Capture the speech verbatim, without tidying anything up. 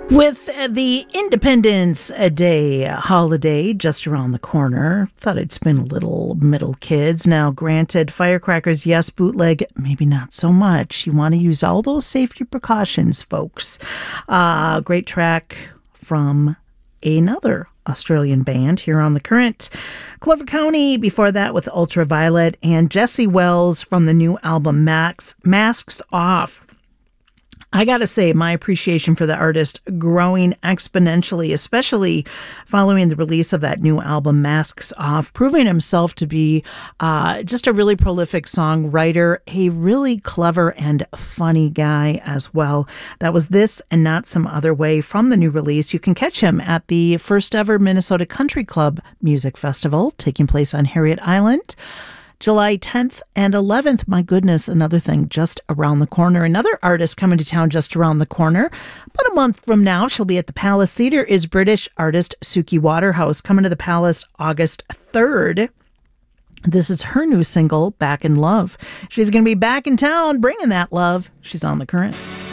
With the Independence Day holiday just around the corner, thought I'd spin a little Middle Kids. Now, granted, firecrackers, yes, bootleg, maybe not so much. You want to use all those safety precautions, folks. Uh, great track from another Australian band here on The Current. Clover County, before that with Ultraviolet, and Jesse Wells from the new album Max, Masks Off. I gotta say, my appreciation for the artist growing exponentially, especially following the release of that new album, Masks Off, proving himself to be uh, just a really prolific songwriter, a really clever and funny guy as well. That was This and Not Some Other Way from the new release. You can catch him at the first ever Minnesota Country Club Music Festival taking place on Harriet Island, July tenth and eleventh. My goodness, another thing just around the corner. Another artist coming to town just around the corner. About a month from now, she'll be at the Palace Theatre, is British artist Suki Waterhouse, coming to the Palace August third. This is her new single, Back in Love. She's going to be back in town bringing that love. She's on The Current.